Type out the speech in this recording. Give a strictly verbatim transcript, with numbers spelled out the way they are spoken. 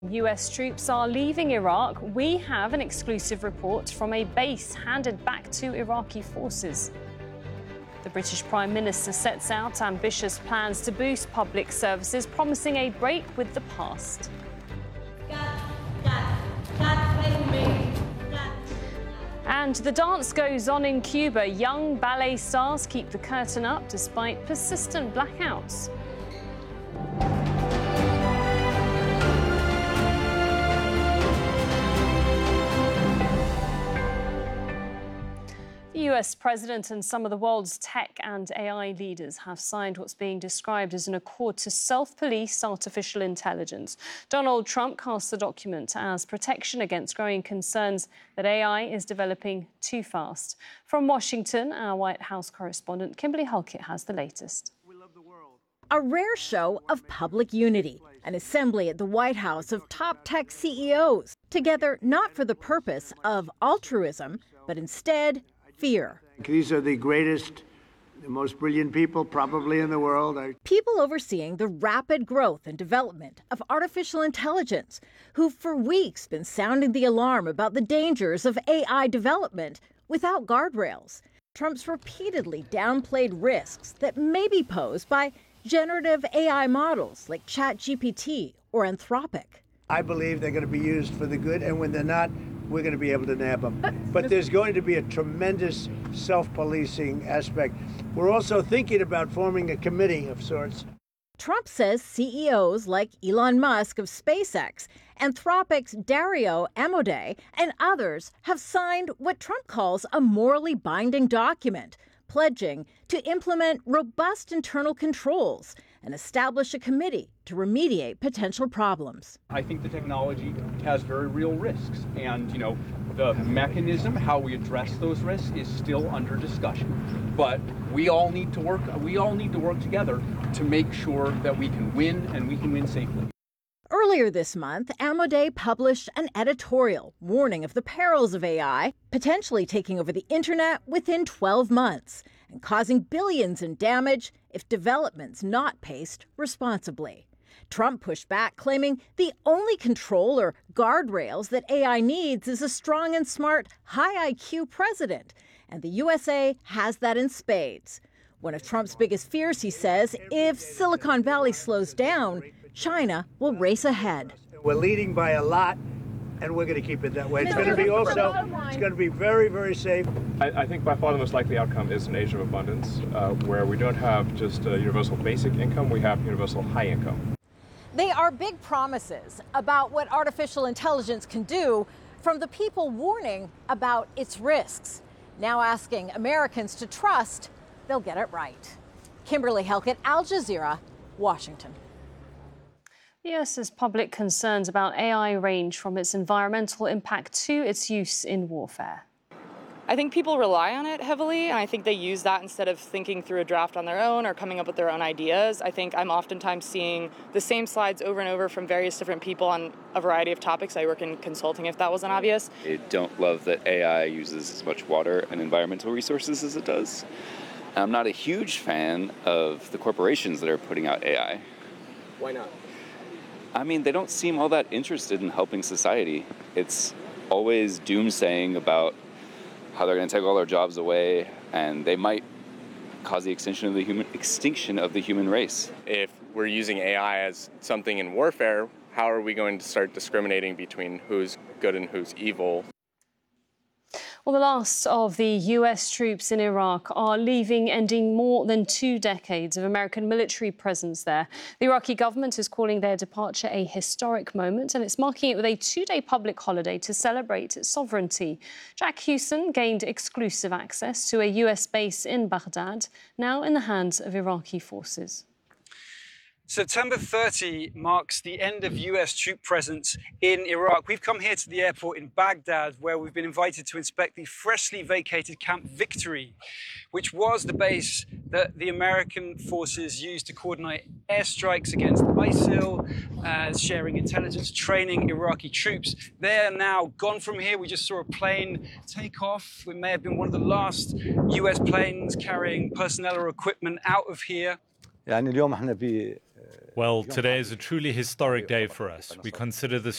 U S troops are leaving Iraq. We have an exclusive report from a base handed back to Iraqi forces. The British Prime Minister sets out ambitious plans to boost public services, promising a break with the past. And the dance goes on in Cuba. Young ballet stars keep the curtain up despite persistent blackouts. The U S president and some of the world's tech and A I leaders have signed what's being described as an accord to self-police artificial intelligence. Donald Trump cast the document as protection against growing concerns that A I is developing too fast. From Washington, our White House correspondent Kimberly Halkett has the latest. A rare show of public unity, an assembly at the White House of top tech C E Os, together not for the purpose of altruism, but instead fear. These are the greatest, the most brilliant people probably in the world. I... People overseeing the rapid growth and development of artificial intelligence, who've for weeks been sounding the alarm about the dangers of A I development without guardrails. Trump's repeatedly downplayed risks that may be posed by generative A I models like ChatGPT or Anthropic. I believe they're going to be used for the good, and when they're not, we're going to be able to nab them. But there's going to be a tremendous self-policing aspect. We're also thinking about forming a committee of sorts. Trump says C E Os like Elon Musk of SpaceX, Anthropic's Dario Amodei, and others have signed what Trump calls a morally binding document, pledging to implement robust internal controls and establish a committee to remediate potential problems. I think the technology has very real risks, and you know, the mechanism, how we address those risks, is still under discussion. But we all need to work. We all need to work together to make sure that we can win, and we can win safely. Earlier this month, Amodei published an editorial warning of the perils of A I, potentially taking over the internet within twelve months and causing billions in damage if development's not paced responsibly. Trump pushed back, claiming the only control or guardrails that A I needs is a strong and smart, high I Q president, and the U S A has that in spades. One of Trump's biggest fears, he says, if Silicon Valley slows down, China will race ahead. We're leading by a lot, and we're going to keep it that way. It's going to be also, it's going to be very, very safe. I, I think by far the most likely outcome is an age of abundance, uh, where we don't have just a universal basic income, we have universal high income. They are big promises about what artificial intelligence can do, from the people warning about its risks, now asking Americans to trust they'll get it right. Kimberly Halkett, Al Jazeera, Washington. The U S's public concerns about A I range from its environmental impact to its use in warfare. I think people rely on it heavily, and I think they use that instead of thinking through a draft on their own or coming up with their own ideas. I think I'm oftentimes seeing the same slides over and over from various different people on a variety of topics. I work in consulting, if that wasn't obvious. I don't love that A I uses as much water and environmental resources as it does. I'm not a huge fan of the corporations that are putting out A I. Why not? I mean, they don't seem all that interested in helping society. It's always doomsaying about how they're going to take all our jobs away, and they might cause the extinction of the human extinction of the human race. If we're using A I as something in warfare, how are we going to start discriminating between who's good and who's evil? Well, the last of the U S troops in Iraq are leaving, ending more than two decades of American military presence there. The Iraqi government is calling their departure a historic moment, and it's marking it with a two-day public holiday to celebrate its sovereignty. Jack Hewson gained exclusive access to a U S base in Baghdad, now in the hands of Iraqi forces. September thirtieth marks the end of U S troop presence in Iraq. We've come here to the airport in Baghdad, where we've been invited to inspect the freshly vacated Camp Victory, which was the base that the American forces used to coordinate airstrikes against ISIL, uh, sharing intelligence, training Iraqi troops. They're now gone from here. We just saw a plane take off. We may have been one of the last U S planes carrying personnel or equipment out of here. Well, today is a truly historic day for us. We consider this